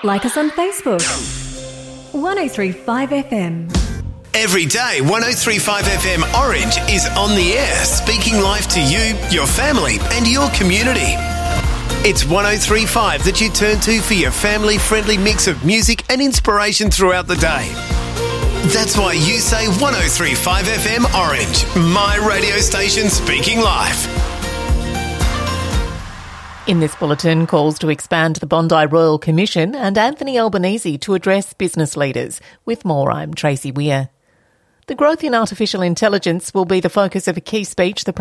Like us on Facebook. 1035 FM. Every day, 1035 FM Orange is on the air, speaking life to you, your family and your community. It's 1035 that you turn to for your family-friendly mix of music and inspiration throughout the day. That's why you say 1035 FM Orange, my radio station speaking life. In this bulletin, calls to expand the Bondi Royal Commission and Anthony Albanese to address business leaders. With more, I'm Tracy Weir. The growth in artificial intelligence will be the focus of a key speech the